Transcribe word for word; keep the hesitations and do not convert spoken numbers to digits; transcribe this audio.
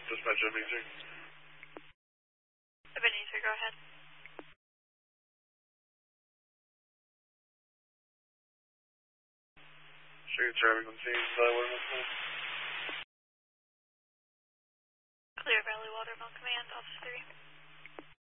Dispatch Ebenezer. Ebenezer, go ahead. Sure, traffic on scene. Uh, what was it? Clear Valley Watermill Command, Officer three.